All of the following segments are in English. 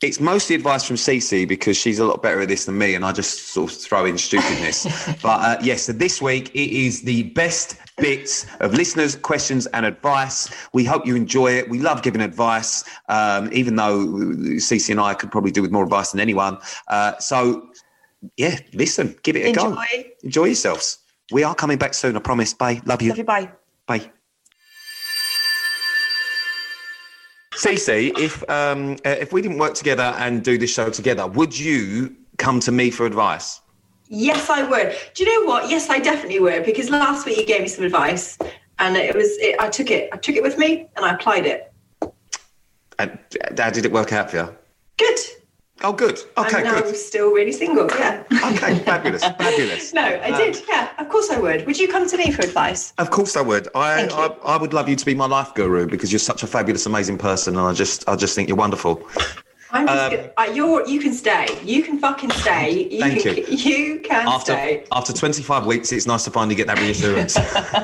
It's mostly advice from Cece because she's a lot better at this than me, and I just sort of throw in stupidness. But yes, so this week it is the best bits of listeners' questions and advice. We hope you enjoy it. We love giving advice, even though Cece and I could probably do with more advice than anyone. So, yeah, listen, give it a go. Enjoy yourselves. We are coming back soon, I promise. Bye. Love you. Love you, bye. Bye. Cece, if we didn't work together and do this show together, would you come to me for advice? Yes, I would. Do you know what? Yes, I definitely would, because last week you gave me some advice, and I took it with me, and I applied it. And how did it work out for you? Good. Oh, good. Okay, and now good. I'm still really single, yeah. Okay, fabulous. No, I did, yeah. Of course I would. Would you come to me for advice? Of course I would. I would love you to be my life guru because you're such a fabulous, amazing person, and I just think you're wonderful. I'm just you can stay. You can fucking stay. Thank you. You can stay. After 25 weeks, it's nice to finally get that reassurance.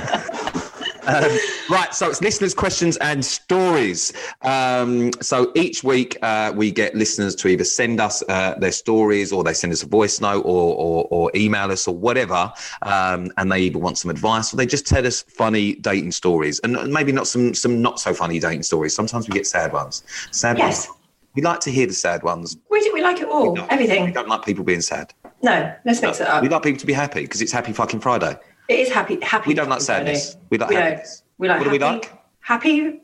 Right, so it's listeners' questions and stories. So each week we get listeners to either send us their stories, or they send us a voice note, or email us, or whatever, and they either want some advice, or they just tell us funny dating stories, and maybe not some not so funny dating stories. Sometimes we get sad ones. Yes. We like to hear the sad ones. We like it all. Everything. We don't like people being sad. No, let's mix it up. We like people to be happy because it's Happy Fucking Friday. It is happy. We don't like sadness. We like happiness. We like what happy, do we like? Happy.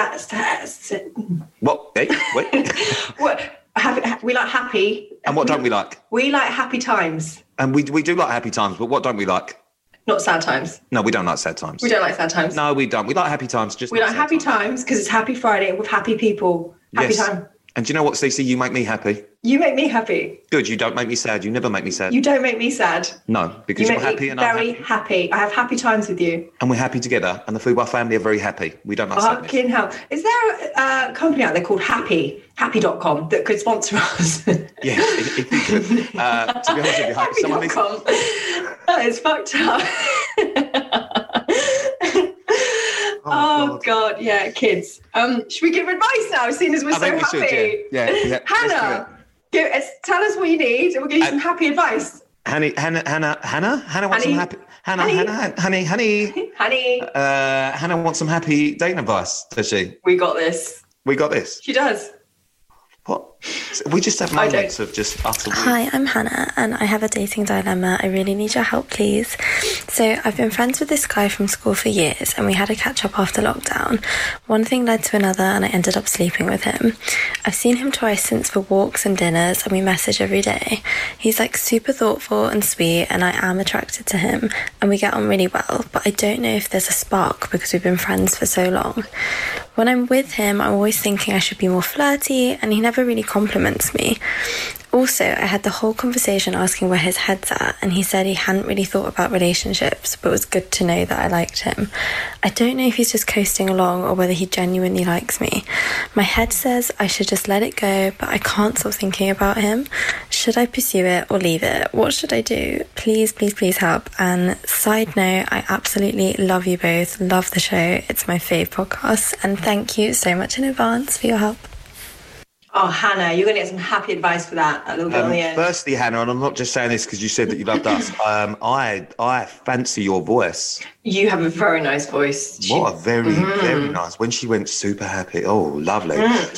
What? Hey, wait. We like happy. And what don't we like? We like happy times. And we do like happy times, but what don't we like? Not sad times. No, we don't like sad times. We don't like sad times. No, we don't. We like happy times. We like happy times because it's Happy Friday with happy people. Happy time. And do you know what, Stacey? You make me happy. You make me happy. Good. You don't make me sad. You never make me sad. You don't make me sad. No, because you're happy and I'm very happy. I have happy times with you. And we're happy together. And the Fubar family are very happy. We don't like sadness. Fucking hell. Is there a company out there called Happy.com that could sponsor us? Yeah, if you could. To be honest with you, Happy.com. That is fucked up. Oh God, yeah, kids. Should we give advice now, seeing as we're so happy? Should, yeah. Hannah, tell us what you need, and we'll give you some happy advice. Hannah wants some happy. Honey. Hannah wants some happy dating advice. Does she? We got this. She does. What? We just have moments of just utter. Hi, I'm Hannah, and I have a dating dilemma. I really need your help, please. So I've been friends with this guy from school for years, and we had a catch-up after lockdown. One thing led to another, and I ended up sleeping with him. I've seen him twice since for walks and dinners, and we message every day. He's like super thoughtful and sweet, and I am attracted to him, and we get on really well, but I don't know if there's a spark because we've been friends for so long. When I'm with him, I'm always thinking I should be more flirty, and he never really compliments me. Also, I had the whole conversation asking where his head's at, and he said he hadn't really thought about relationships, but it was good to know that I liked him. I don't know if he's just coasting along or whether he genuinely likes me. My head says I should just let it go, but I can't stop thinking about him. Should I pursue it or leave it? What should I do? Please help. And side note, I absolutely love you both. Love the show. It's my fave podcast. And thank you so much in advance for your help. Oh, Hannah, you're going to get some happy advice for that a little bit on the end. Firstly, Hannah, and I'm not just saying this because you said that you loved us, I fancy your voice. You have a very nice voice. What a very nice. When she went super happy. Oh, lovely.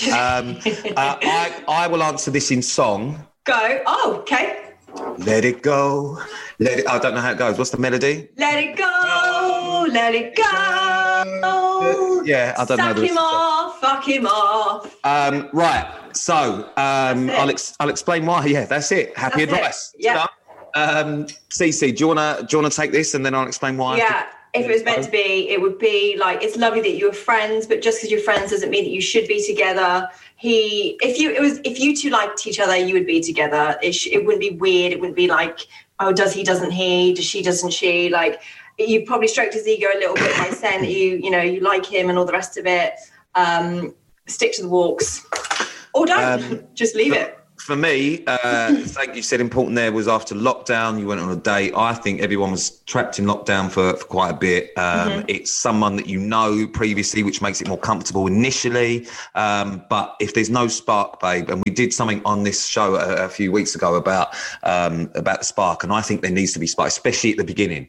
I will answer this in song. Go. Oh, okay. Let it go. I don't know how it goes. What's the melody? Let it go. Let it go. Yeah, I don't know. Fuck him off. Right. So I'll explain why. Yeah, that's it. Happy advice. Yeah. Cece, do you wanna take this and then I'll explain why? Yeah. If it was meant to be, it would be like, it's lovely that you're friends, but just because you're friends doesn't mean that you should be together. If you two liked each other, you would be together. It wouldn't be weird. It wouldn't be like, oh, does he, doesn't he? Does she, doesn't she? Like, you probably stroked his ego a little bit by saying that you like him and all the rest of it. Stick to the walks. Or don't. Just leave it. For me, like you said, important there was after lockdown, you went on a date. I think everyone was trapped in lockdown for quite a bit. It's someone that you know previously, which makes it more comfortable initially. But if there's no spark, babe, and we did something on this show a few weeks ago about the spark, and I think there needs to be spark, especially at the beginning.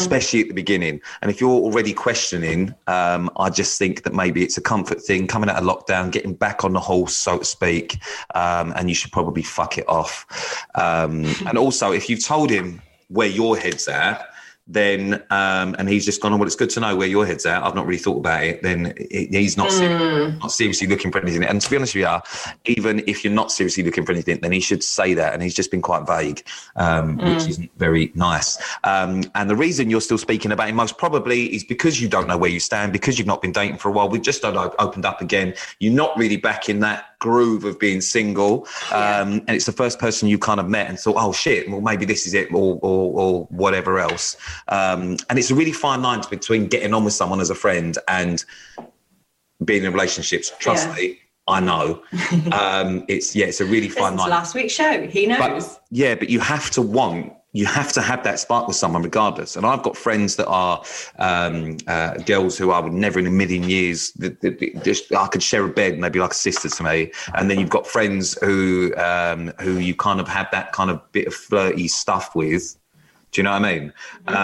And if you're already questioning, I just think that maybe it's a comfort thing, coming out of lockdown, getting back on the horse, so to speak, and you should probably fuck it off. And also, if you've told him where your head's at, then and he's just gone, well, it's good to know where your head's at, I've not really thought about it, then he's not seriously looking for anything. And to be honest with you, even if you're not seriously looking for anything, then he should say that. And he's just been quite vague, which isn't very nice. And the reason you're still speaking about him most probably is because you don't know where you stand, because you've not been dating for a while. We've just opened up again. You're not really back in that groove of being single, and it's the first person you kind of met and thought, oh shit, well maybe this is it, or whatever else. And it's a really fine line between getting on with someone as a friend and being in relationships. Trust me, I know. It's a really fine line. Last week's show, he knows. But you have to have that spark with someone regardless. And I've got friends that are girls who I would never in a million years, I could share a bed and they'd be like a sister to me. And then you've got friends who you kind of have that kind of bit of flirty stuff with. Do you know what I mean?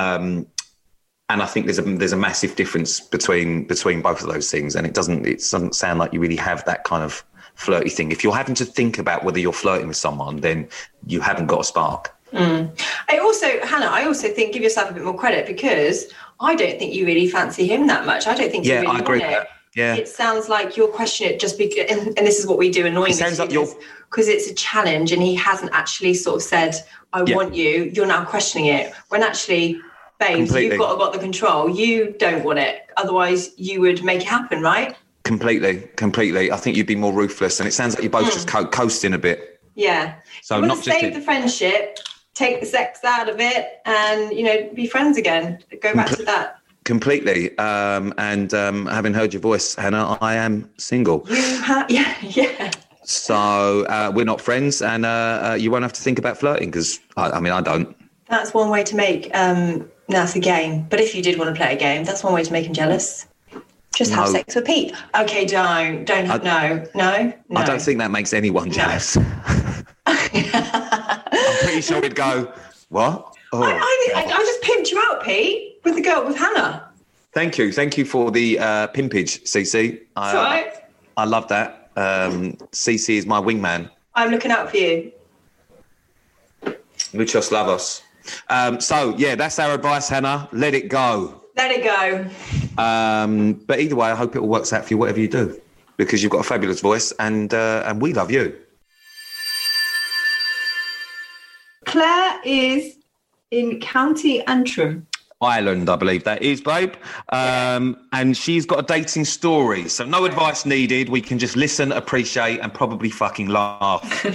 And I think there's a massive difference between both of those things. And it doesn't sound like you really have that kind of flirty thing. If you're having to think about whether you're flirting with someone, then you haven't got a spark. Hannah, I also think give yourself a bit more credit, because I don't think you really fancy him that much. I don't think you really I agree want with that. Yeah. It sounds like you're questioning it just because, and this is what we do annoyingly, because it's a challenge and he hasn't actually sort of said, I want you, you're now questioning it. When actually, babes, you've got the control. You don't want it. Otherwise, you would make it happen, right? Completely. I think you'd be more ruthless. And it sounds like you're both just coasting a bit. Yeah. So you not just save the friendship, take the sex out of it, and be friends again. Go back to that. Completely. And having heard your voice, Hannah, I am single. Yeah. So we're not friends, and you won't have to think about flirting, because I don't. That's one way to make that's a game. But if you did want to play a game, that's one way to make him jealous. Just have sex with Pete. Okay, don't have no. I don't think that makes anyone jealous. I'm pretty sure we'd go, what? Oh, I just pimped you out, Pete, with Hannah. Thank you for the pimpage, Cece. Right. I love that. Cece is my wingman. I'm looking out for you. Muchos lavos. That's our advice, Hannah. Let it go. Let it go. But either way, I hope it all works out for you, whatever you do, because you've got a fabulous voice, and we love you. Claire is in County Antrim. Ireland, I believe that is, babe. And she's got a dating story. So no advice needed. We can just listen, appreciate, and probably fucking laugh.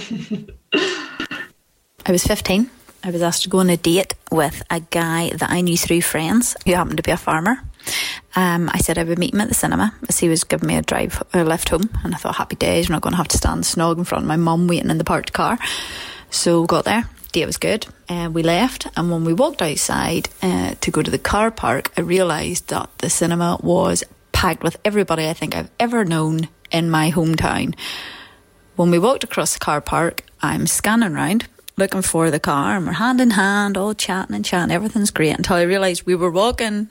I was 15. I was asked to go on a date with a guy that I knew through friends who happened to be a farmer. I said I would meet him at the cinema as he was giving me a lift home. And I thought, happy days, I'm not going to have to stand snog in front of my mum waiting in the parked car. So got there. Date was good. We left, and when we walked outside to go to the car park, I realised that the cinema was packed with everybody I think I've ever known in my hometown. When we walked across the car park, I'm scanning round, looking for the car, and we're hand in hand, all chatting, everything's great, until I realised we were walking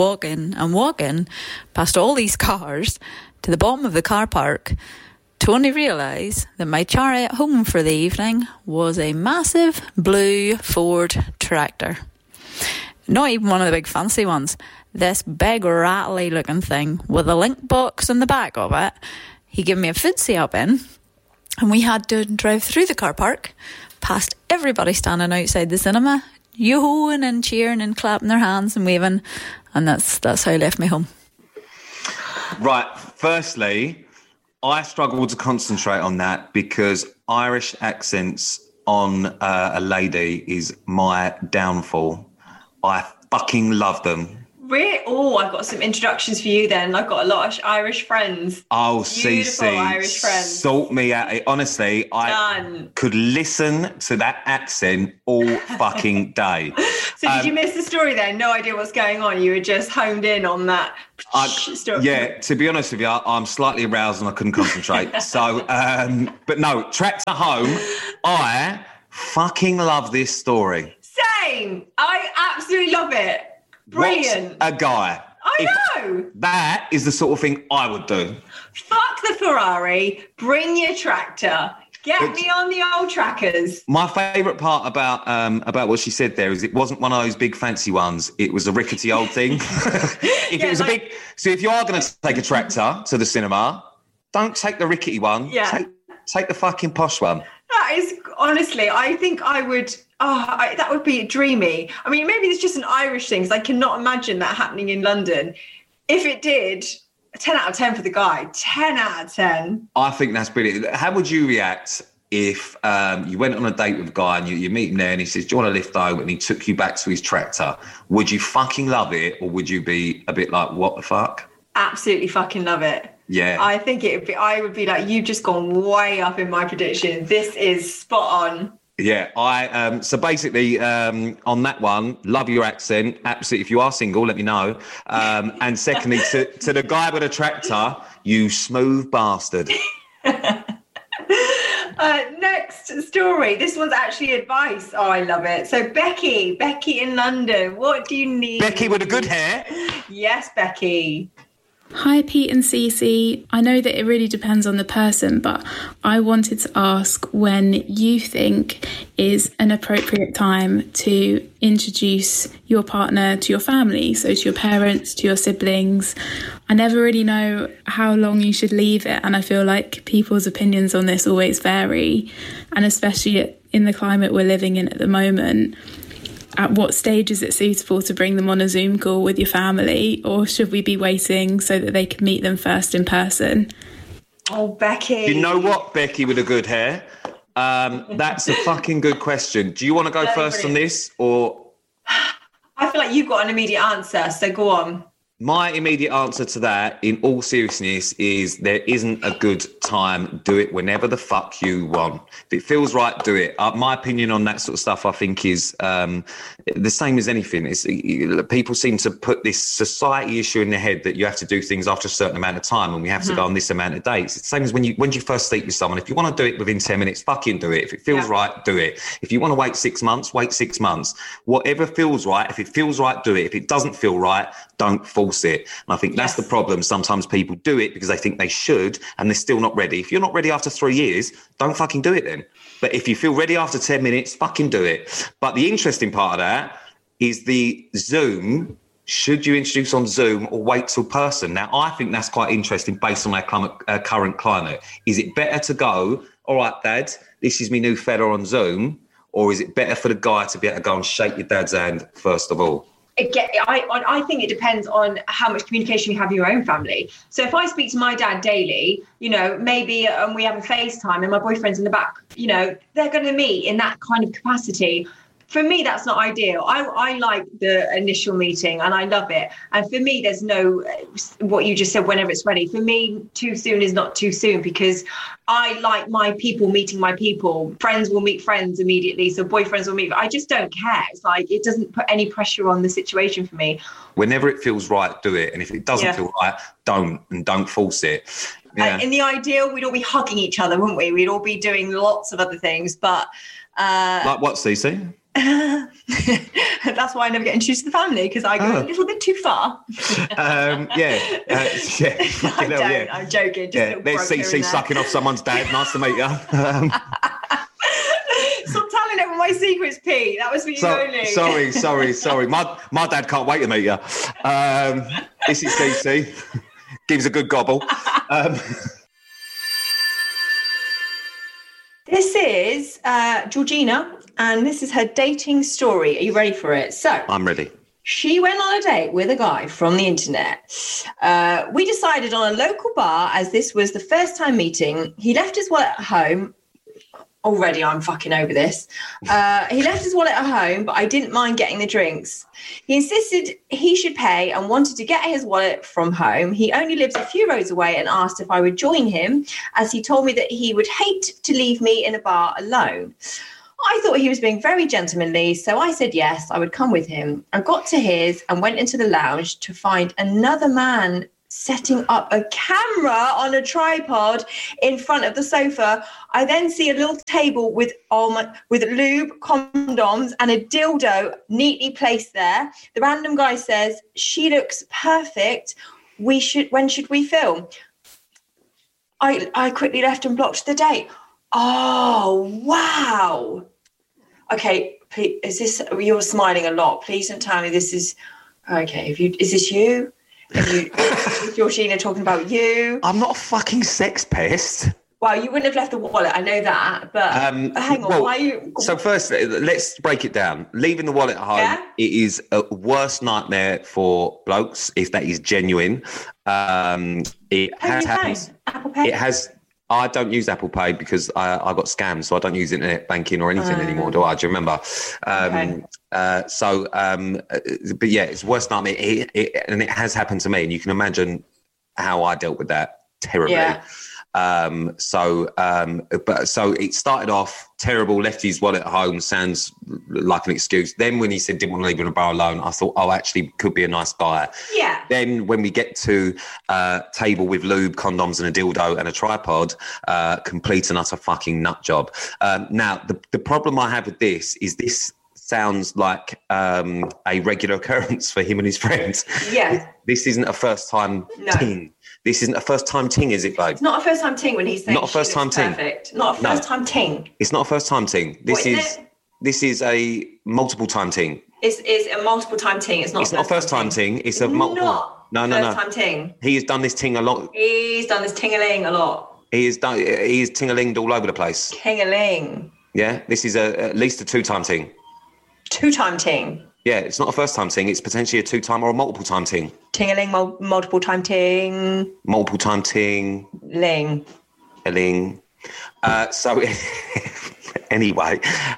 past all these cars to the bottom of the car park, to only realise that my chariot home for the evening was a massive blue Ford tractor. Not even one of the big fancy ones. This big rattly looking thing with a link box in the back of it. He gave me a footsie up in, and we had to drive through the car park past everybody standing outside the cinema, yo-hoing and cheering and clapping their hands and waving, and that's how he left me home. Right, firstly, I struggle to concentrate on that because Irish accents on a lady is my downfall. I fucking love them. I've got some introductions for you then. I've got a lot of Irish friends. Oh, Beautiful Cece, Irish friends. sort me out. Honestly, I could listen to that accent all fucking day. So did you miss the story then? No idea what's going on. You were just honed in on that story. Yeah, to be honest with you, I'm slightly aroused and I couldn't concentrate. So, but no, Tractor Home, I fucking love this story. Same. I absolutely love it. Brilliant. What a guy. I know. That is the sort of thing I would do. Fuck the Ferrari. Bring your tractor. Get me on the old trackers. My favourite part about what she said there is it wasn't one of those big fancy ones. It was a rickety old thing. So if you are going to take a tractor to the cinema, don't take the rickety one. Yeah. Take the fucking posh one. That is, honestly, I think I would, that would be dreamy. I mean, maybe it's just an Irish thing, because I cannot imagine that happening in London. If it did, 10 out of 10 for the guy. 10 out of 10. I think that's brilliant. How would you react if you went on a date with a guy and you meet him there and he says, do you want to lift home? And he took you back to his tractor. Would you fucking love it, or would you be a bit like, what the fuck? Absolutely fucking love it. Yeah. I think I would be like, you've just gone way up in my prediction. This is spot on. Yeah, so basically on that one, love your accent. Absolutely. If you are single, let me know. And secondly, to the guy with a tractor, you smooth bastard. Next story. This one's actually advice. Oh, I love it. So Becky in London, what do you need? Becky with a good hair. Yes, Becky. Hi, Pete and Cece. I know that it really depends on the person, but I wanted to ask when you think is an appropriate time to introduce your partner to your family, so to your parents, to your siblings. I never really know how long you should leave it, and I feel like people's opinions on this always vary, and especially in the climate we're living in at the moment. At what stage is it suitable to bring them on a Zoom call with your family, or should we be waiting so that they can meet them first in person? Oh, Becky. You know what, Becky with a good hair? That's a fucking good question. Do you want to go first on this, or? I feel like you've got an immediate answer, so go on. My immediate answer to that, in all seriousness, is there isn't a good time. Do it whenever the fuck you want. If it feels right, do it. My opinion on that sort of stuff, I think, is the same as anything. People seem to put this society issue in their head that you have to do things after a certain amount of time, and we have to go on this amount of dates. It's the same as when you first sleep with someone. If you want to do it within 10 minutes, fucking do it. If it feels right, do it. If you want to wait 6 months, wait 6 months. Whatever feels right. If it feels right, do it. If it doesn't feel right, don't force it. And I think that's the problem. Sometimes people do it because they think they should and they're still not ready. If you're not ready after 3 years, don't fucking do it then. But if you feel ready after 10 minutes, fucking do it. But the interesting part of that is the Zoom. Should you introduce on Zoom or wait till person? Now, I think that's quite interesting based on our current climate. Is it better to go, all right, Dad, this is my new fella on Zoom, or is it better for the guy to be able to go and shake your dad's hand first of all? I think it depends on how much communication you have in your own family. So if I speak to my dad daily, maybe we have a FaceTime and my boyfriend's in the back, they're going to meet in that kind of capacity. For me, that's not ideal. I like the initial meeting and I love it. And for me, there's no, what you just said, whenever it's ready. For me, too soon is not too soon, because I like my people meeting my people. Friends will meet friends immediately. So boyfriends will meet. I just don't care. It's like, it doesn't put any pressure on the situation for me. Whenever it feels right, do it. And if it doesn't feel right, don't force it. Yeah. In the ideal, we'd all be hugging each other, wouldn't we? We'd all be doing lots of other things. But like what, Cece? That's why I never get introduced to the family, because I go a little bit too far. I'm joking. There's Cece sucking off someone's dad. Nice to meet you. Stop telling everyone my secrets, Pete. That was for you only. Sorry. My dad can't wait to meet you. This is Cece. Gives a good gobble. This is Georgina, and this is her dating story. Are you ready for it? So I'm ready. She went on a date with a guy from the internet. We decided on a local bar, as this was the first time meeting. He left his wallet at home. Already, I'm fucking over this. He left his wallet at home, but I didn't mind getting the drinks. He insisted he should pay and wanted to get his wallet from home. He only lives a few roads away and asked if I would join him, as he told me that he would hate to leave me in a bar alone. I thought he was being very gentlemanly, so I said yes, I would come with him. I got to his and went into the lounge to find another man setting up a camera on a tripod in front of the sofa. I then see a little table with lube, condoms, and a dildo neatly placed there. The random guy says, "She looks perfect. When should we film?" I quickly left and blocked the date. Oh, wow. Okay, please, you're smiling a lot. Please don't tell me this is, okay, is this you? Is Georgina talking about you? I'm not a fucking sex pest. Well, you wouldn't have left the wallet, I know that, but hang on, why are you... So first, let's break it down. Leaving the wallet at home, It is a worst nightmare for blokes, if that is genuine. It has happened. Apple Pay? It has... I don't use Apple Pay because I got scammed, so I don't use internet banking or anything anymore, do I? Do you remember? Okay. But yeah, it's worst nightmare, and it has happened to me, and you can imagine how I dealt with that terribly. Yeah. So it started off terrible, left his wallet at home, sounds like an excuse. Then when he said didn't want to leave in a bar alone, I thought, actually could be a nice guy. Yeah. Then when we get to table with lube, condoms and a dildo and a tripod, complete and utter fucking nut job. Now, the problem I have with this is this sounds like a regular occurrence for him and his friends. Yeah. This isn't a first time ting. This isn't a first time ting, is it, babe? It's not a first time ting when he's saying not a first time ting. Perfect. Not a first time ting. It's not a first time ting. This is a multiple time ting. It's a multiple time ting. It's not a first time ting. It's a multiple. No. First time ting. He has done this ting a lot. He's done this ting-a-ling a lot. He is ting-a-linged all over the place. Ting-a-ling. Yeah, this is at least a 2-time ting. 2-time ting. Yeah, it's not a first time ting. It's potentially a 2-time or a multiple time ting. Ting-a-ling, multiple time ting. Multiple time ting. Ling. A ling. So anyway.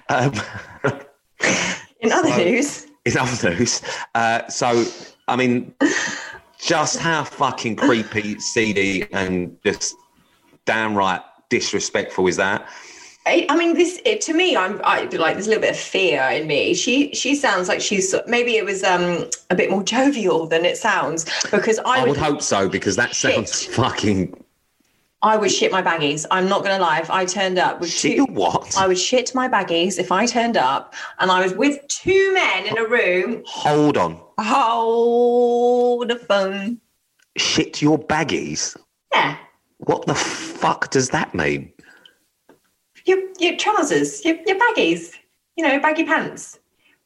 In other news. So, I mean, just how fucking creepy, seedy and just downright disrespectful is that? I mean, to me, I like there's a little bit of fear in me. She sounds like maybe it was a bit more jovial than it sounds, because I would hope so, because that sounds fucking. I would shit my baggies. I'm not going to lie. If I turned up with what? I would shit my baggies if I turned up and I was with 2 men in a room. Hold on. Hold the phone. Shit your baggies? Yeah. What the fuck does that mean? Your trousers, your baggies, baggy pants,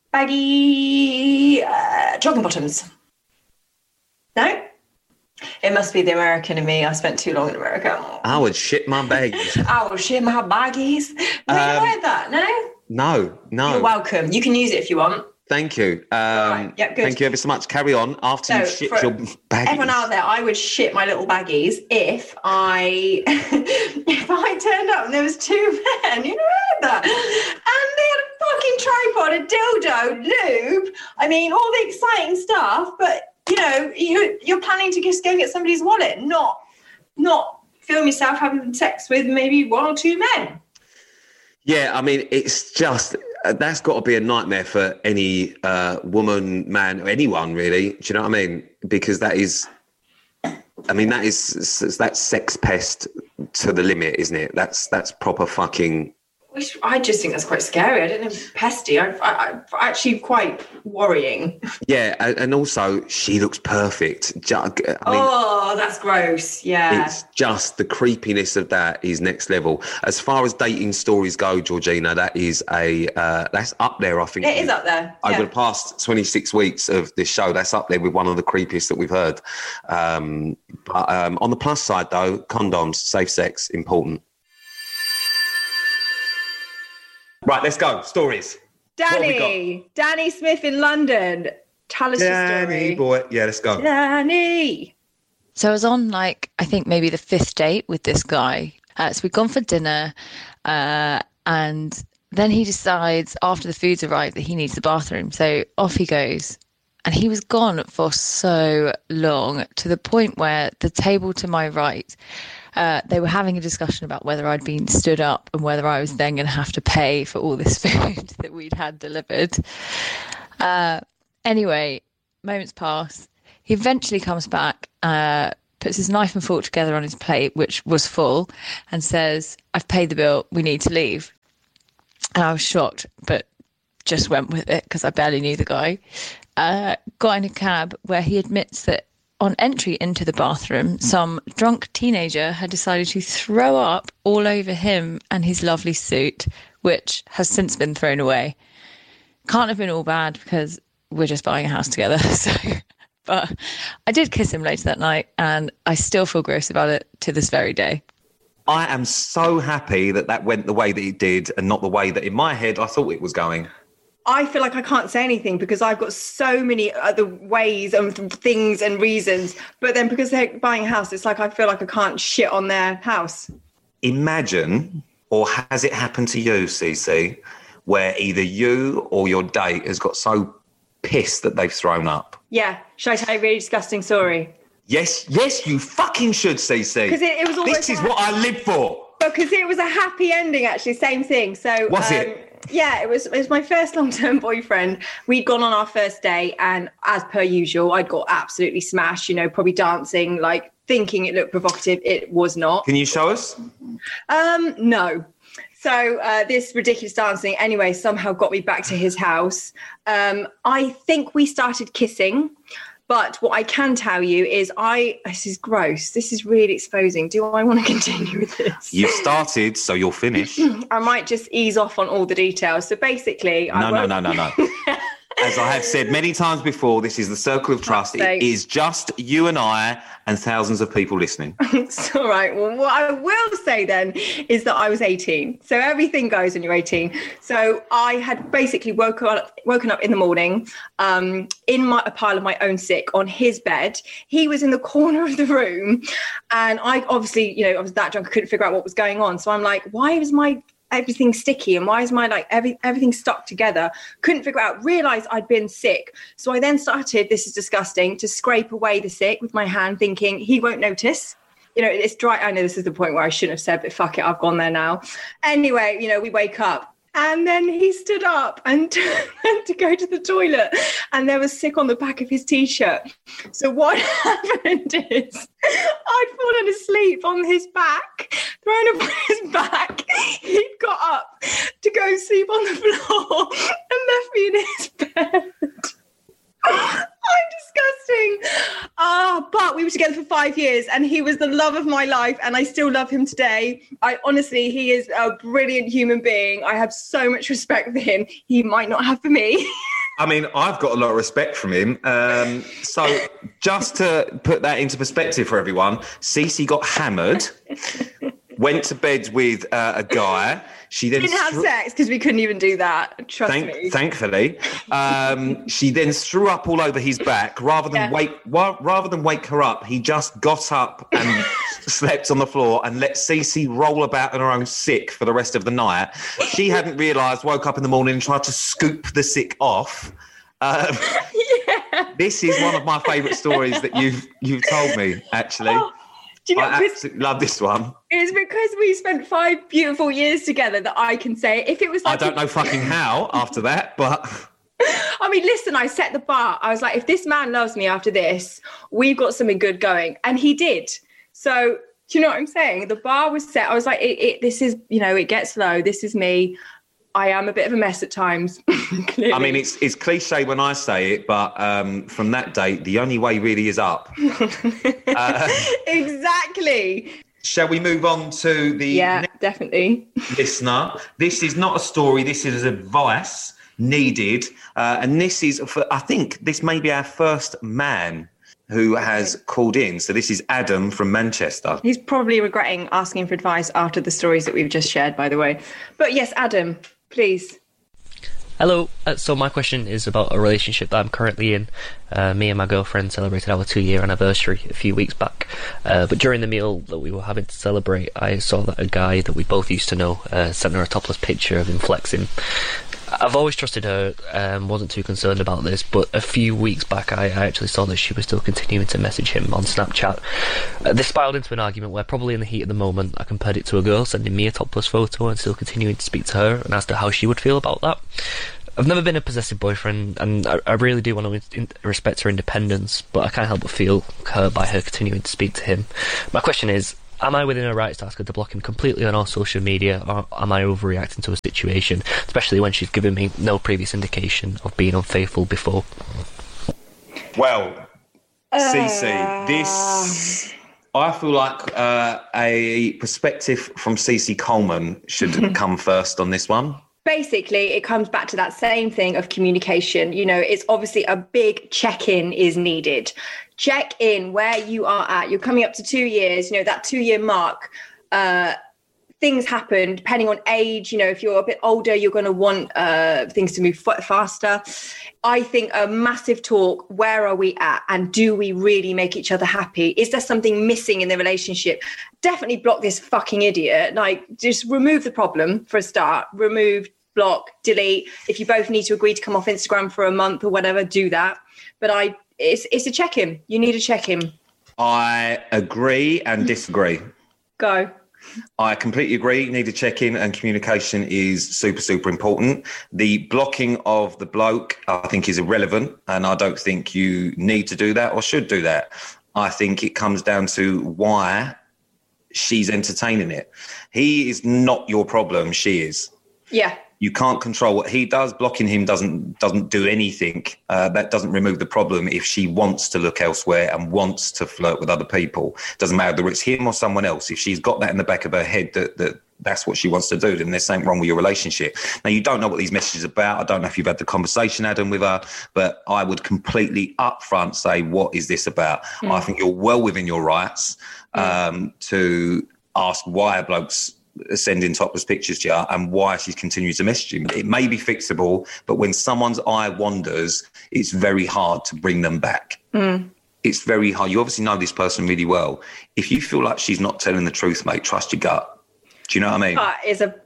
baggy jogging bottoms. No? It must be the American in me. I spent too long in America. I would shit my baggies. I would shit my baggies. Have you heard that? No? No. You're welcome. You can use it if you want. Thank you. Right. Yeah, good. Thank you ever so much. Carry on. After you shit your baggies. Everyone out there, I would shit my little baggies if I turned up and there was 2 men. You heard that? And they had a fucking tripod, a dildo, lube. I mean, all the exciting stuff. But, you're planning to just go get somebody's wallet, not film yourself having sex with maybe 1 or 2 men. Yeah, I mean, it's just... that's got to be a nightmare for any woman, man, or anyone, really. Do you know what I mean? Because that's sex pest to the limit, isn't it? That's proper fucking. I just think that's quite scary. I don't know, pesty. I actually quite worrying. Yeah, and also she looks perfect. That's gross. Yeah, it's just the creepiness of that is next level. As far as dating stories go, Georgina, that is that's up there. I think it is up there. Over the past 26 weeks of this show, that's up there with one of the creepiest that we've heard. But on the plus side, though, condoms, safe sex, important. Right, let's go. Stories. Danny Smith in London. Tell us your story. Danny boy. Yeah, let's go. Danny. So I was on I think maybe the 5th date with this guy. So we'd gone for dinner. And then he decides after the food's arrived that he needs the bathroom. So off he goes. And he was gone for so long, to the point where the table to my right, they were having a discussion about whether I'd been stood up and whether I was then going to have to pay for all this food that we'd had delivered. Anyway, moments pass. He eventually comes back, puts his knife and fork together on his plate, which was full, and says, "I've paid the bill, we need to leave." And I was shocked, but just went with it because I barely knew the guy. Got in a cab where he admits that on entry into the bathroom, some drunk teenager had decided to throw up all over him and his lovely suit, which has since been thrown away. Can't have been all bad because we're just buying a house together. So, but I did kiss him later that night, and I still feel gross about it to this very day. I am so happy that went the way that it did and not the way that in my head I thought it was going. I feel like I can't say anything because I've got so many other ways and things and reasons. But then because they're buying a house, it's like I feel like I can't shit on their house. Imagine, or has it happened to you, Cece, where either you or your date has got so pissed that they've thrown up? Yeah. Should I tell you a really disgusting story? Yes, you fucking should, Cece. Because it was always... This is what I live for. Because it was a happy ending, actually. Same thing. So was it? Yeah, it was my first long-term boyfriend. We'd gone on our first date, and as per usual, I'd got absolutely smashed, probably dancing, like thinking it looked provocative. It was not. Can you show us? No. So this ridiculous dancing, anyway, somehow got me back to his house. I think we started kissing. But what I can tell you is this is gross. This is really exposing. Do I want to continue with this? You've started, so you'll finish. I might just ease off on all the details. So basically... No. As I have said many times before, this is the circle of trust. It is just you and I and thousands of people listening. It's all right. Well, what I will say then is that I was 18. So everything goes when you're 18. So I had basically woken up in the morning in a pile of my own sick on his bed. He was in the corner of the room. And I obviously, I was that drunk, I couldn't figure out what was going on. So I'm like, why is my everything sticky and why is my everything stuck together? Couldn't figure out, realized I'd been sick. So I then started, this is disgusting, to scrape away the sick with my hand, thinking he won't notice. It's dry. I know this is the point where I shouldn't have said, but fuck it, I've gone there now. Anyway, we wake up. And then he stood up and went to go to the toilet, and there was sick on the back of his T-shirt. So what happened is I'd fallen asleep on his back, thrown up on his back. He'd got up to go sleep on the floor and left me in his bed. I'm disgusting. But we were together for 5 years and he was the love of my life and I still love him today. He is a brilliant human being. I have so much respect for him. He might not have for me. I mean, I've got a lot of respect from him. So just to put that into perspective for everyone, Cece got hammered, went to bed with a guy. She then didn't have sex because we couldn't even do that. Trust me. Thankfully, she then threw up all over his back. Rather than wake her up, he just got up and slept on the floor and let Cece roll about on her own sick for the rest of the night. She hadn't realised. Woke up in the morning and tried to scoop the sick off. This is one of my favourite stories that you've told me. Actually. Oh. Do you know, I absolutely love this one. It's because we spent 5 beautiful years together that I can say, if it was like... I don't know fucking how after that, but... I mean, listen, I set the bar. I was like, if this man loves me after this, we've got something good going. And he did. So, do you know what I'm saying? The bar was set. I was like, this is, it gets low. This is me. I am a bit of a mess at times. I mean, it's cliche when I say it, but from that date, the only way really is up. Exactly. Shall we move on to the definitely listener? This is not a story. This is advice needed. And this is, I think this may be our first man who has called in. So this is Adam from Manchester. He's probably regretting asking for advice after the stories that we've just shared, by the way. But yes, Adam, please. Hello. So my question is about a relationship that I'm currently in. Me and my girlfriend celebrated our 2-year anniversary a few weeks back. But during the meal that we were having to celebrate, I saw that a guy that we both used to know sent her a topless picture of him flexing. I've always trusted her, wasn't too concerned about this, but a few weeks back I actually saw that she was still continuing to message him on Snapchat. This spiraled into an argument where, probably in the heat of the moment, I compared it to a girl sending me a topless photo and still continuing to speak to her, and asked her how she would feel about that. I've never been a possessive boyfriend, and I really do want to respect her independence, but I can't help but feel hurt by her continuing to speak to him. My question is, am I within her rights to ask her to block him completely on all social media, or am I overreacting to a situation, especially when she's given me no previous indication of being unfaithful before? Well, Cece, this... I feel like a perspective from Cece Coleman should come first on this one. Basically, it comes back to that same thing of communication. You know, it's obviously a big check-in is needed. Check in where you are at. You're coming up to 2 years, you know, that 2-year mark. Things happen depending on age. You know, if you're a bit older, you're going to want things to move faster. I think a massive talk, where are we at? And do we really make each other happy? Is there something missing in the relationship? Definitely block this fucking idiot. Like, just remove the problem for a start. Remove, block, delete. If you both need to agree to come off Instagram for a month or whatever, do that. But it's a check-in. You need a check-in. I agree and disagree. Go. I completely agree. Need to check in, and communication is super, super important. The blocking of the bloke, I think, is irrelevant, and I don't think you need to do that or should do that. I think it comes down to why she's entertaining it. He is not your problem. She is. Yeah. You can't control what he does. Blocking him doesn't do anything. That doesn't remove the problem. If she wants to look elsewhere and wants to flirt with other people, doesn't matter whether it's him or someone else. If she's got that in the back of her head that's what she wants to do, then there's something wrong with your relationship. Now, you don't know what these messages are about. I don't know if you've had the conversation, Adam, with her, but I would completely upfront say, what is this about? I think you're well within your rights to ask why a bloke's sending topless pictures to you and why she's continuing to message him. It may be fixable, but when someone's eye wanders, it's very hard to bring them back. It's very hard. You obviously know this person really well. If you feel like she's not telling the truth, mate, trust your gut. Do you know what I mean? It's a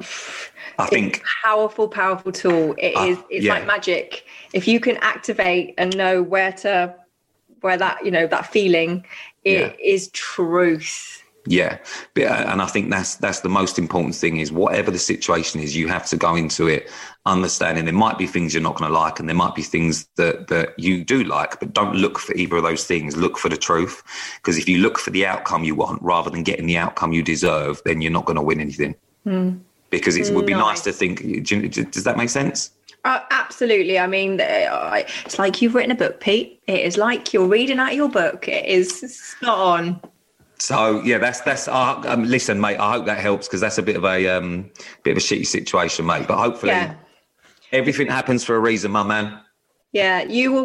powerful tool. It's like magic. If you can activate and know where that, you know, that feeling, it is truth. Yeah, and I think that's the most important thing is whatever the situation is, you have to go into it understanding there might be things you're not going to like and there might be things that you do like, but don't look for either of those things. Look for the truth, because if you look for the outcome you want rather than getting the outcome you deserve, then you're not going to win anything. Because it would be nice to think, does that make sense? Absolutely. I mean, it's like you've written a book, Pete. It is like you're reading out your book. It is spot on. So yeah, that's listen, mate, I hope that helps, because that's a bit of a shitty situation, mate. But hopefully everything happens for a reason, my man. Yeah,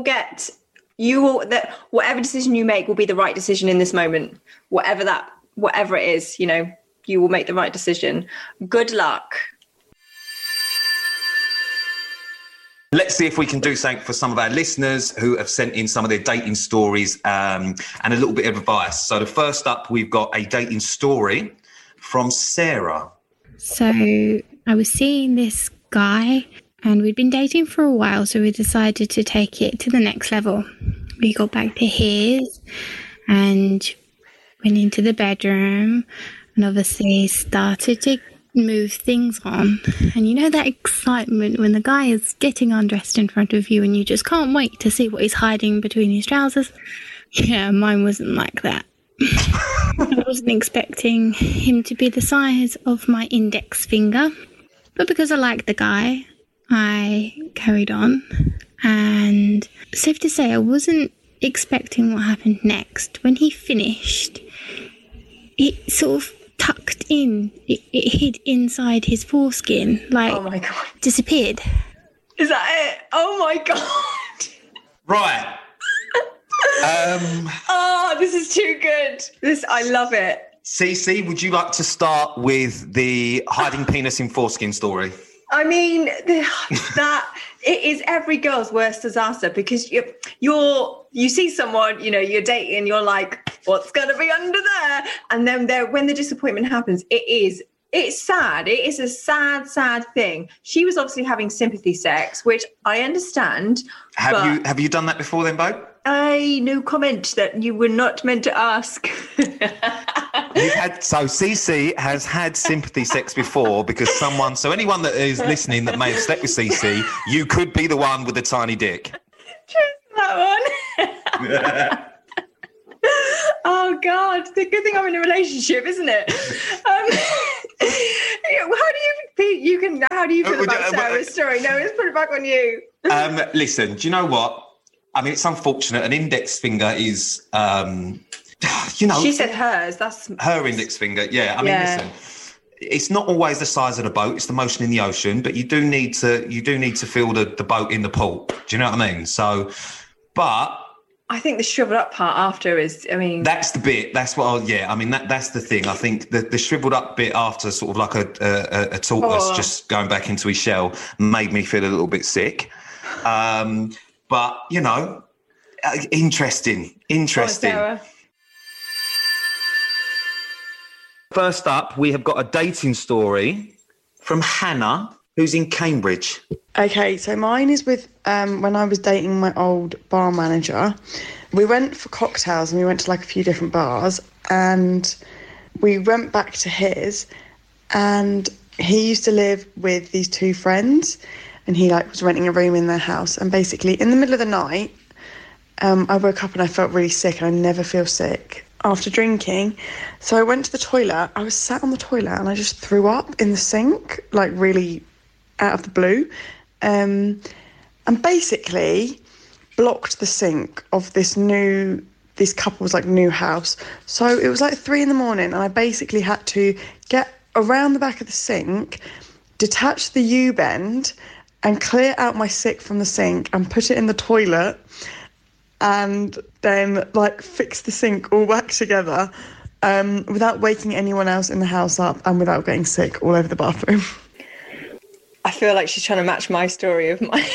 whatever decision you make will be the right decision in this moment. Whatever it is, you know, you will make the right decision. Good luck. Let's see if we can do something for some of our listeners who have sent in some of their dating stories and a little bit of advice. So the first up, we've got a dating story from Sarah. So I was seeing this guy and we'd been dating for a while, so we decided to take it to the next level. We got back to his and went into the bedroom and obviously started to move things on. And you know that excitement when the guy is getting undressed in front of you and you just can't wait to see what he's hiding between his trousers? Yeah, mine wasn't like that. I wasn't expecting him to be the size of my index finger, but because I liked the guy, I carried on. And safe to say, I wasn't expecting what happened next. When he finished, it sort of tucked in, it hid inside his foreskin, like, oh my God, disappeared. Is that it? Oh my God. Right. Oh, this is too good. I love it. Cece, would you like to start with the hiding penis in foreskin story? I mean, that it is every girl's worst disaster, because you see someone, you're dating, you're like, what's going to be under there? And then when the disappointment happens, it's sad. It is a sad, sad thing. She was obviously having sympathy sex, which I understand. Have you done that before then, Bo? No comment, that you were not meant to ask. So CC has had sympathy sex before, because anyone that is listening that may have slept with CC, you could be the one with the tiny dick. Just that one. Oh God, the good thing I'm in a relationship, isn't it? How do you feel about Sarah's story? No, let's put it back on you. Listen, do you know what? I mean, it's unfortunate. An index finger is, She said hers. That's her index finger. Yeah. I mean, listen, it's not always the size of the boat; it's the motion in the ocean. But you do need to feel the boat in the pool. Do you know what I mean? So, but I think the shriveled up part after is, that's the bit. That's what. That's the thing. I think the shriveled up bit after, sort of like a tortoise just going back into his shell, made me feel a little bit sick. But interesting. Sarah. First up, we have got a dating story from Hannah, who's in Cambridge. Okay, so mine is with when I was dating my old bar manager. We went for cocktails and we went to like a few different bars, and we went back to his, and he used to live with these two friends, and he was renting a room in their house. And basically in the middle of the night, I woke up and I felt really sick, and I never feel sick after drinking. So I went to the toilet. I was sat on the toilet and I just threw up in the sink, like really out of the blue, and basically blocked the sink of this couple's new house. So it was like 3 a.m, and I basically had to get around the back of the sink, detach the U-bend and clear out my sick from the sink and put it in the toilet, and then fix the sink all back together, without waking anyone else in the house up and without getting sick all over the bathroom. I feel like she's trying to match my story of my...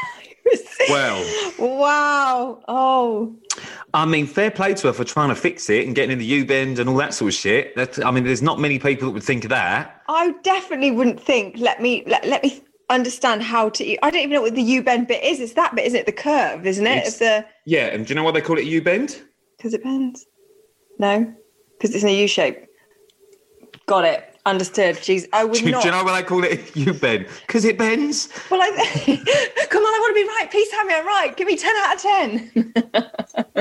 Well. Wow. Oh. I mean, fair play to her for trying to fix it and getting in the U-bend and all that sort of shit. There's not many people that would think of that. I definitely wouldn't think, let me understand how to... I don't even know what the U-bend bit is. It's that bit, isn't it? The curve, isn't it? Yeah, and do you know why they call it a U-bend? Because it bends. No? Because it's in a U-shape. Got it. Understood. Jeez, I would not... Do you know why they call it a U-bend? Because it bends? Well, come on, I want to be right. Please tell me I'm right. Give me 10 out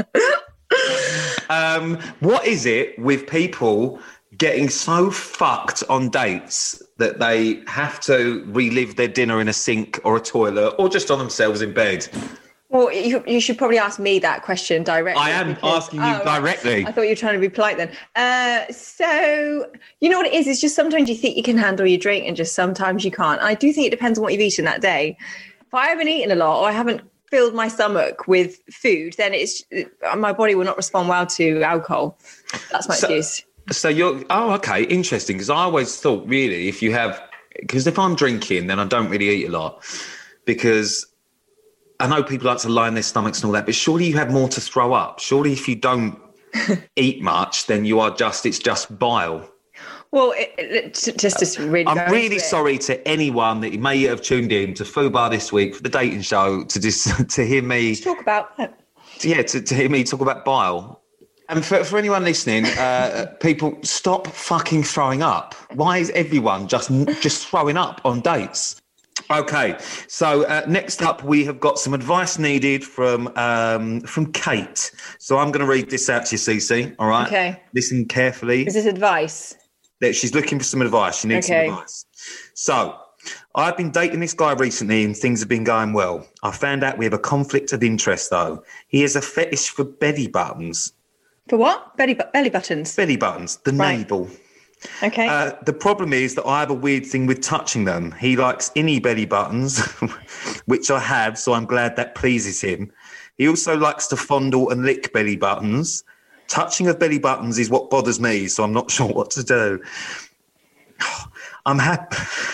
of 10. What is it with people getting so fucked on dates that they have to relive their dinner in a sink or a toilet or just on themselves in bed? Well, you should probably ask me that question directly. I am asking you directly. I thought you were trying to be polite then. So, you know what it is? It's just sometimes you think you can handle your drink and just sometimes you can't. I do think it depends on what you've eaten that day. If I haven't eaten a lot or I haven't filled my stomach with food, then my body will not respond well to alcohol. That's my excuse. So okay, interesting. Because I always thought, really, because if I'm drinking, then I don't really eat a lot, because I know people like to lie in their stomachs and all that, but surely you have more to throw up. Surely if you don't eat much, then it's just bile. Well, just really. I'm really sorry to anyone that may have tuned in to Fubar this week for the dating show to hear me talk about it. Yeah, to hear me talk about bile. And for anyone listening, people, stop fucking throwing up. Why is everyone just throwing up on dates? Okay, so next up we have got some advice needed from Kate. So I'm going to read this out to you, Cece. All right. Okay. Listen carefully. Is this advice? That she's looking for some advice. She needs some advice. So, I've been dating this guy recently and things have been going well. I found out we have a conflict of interest though. He has a fetish for belly buttons. For what? Belly buttons? Belly buttons, the navel. Okay. The problem is that I have a weird thing with touching them. He likes innie belly buttons, which I have, so I'm glad that pleases him. He also likes to fondle and lick belly buttons. Touching of belly buttons is what bothers me, so I'm not sure what to do. I'm happy.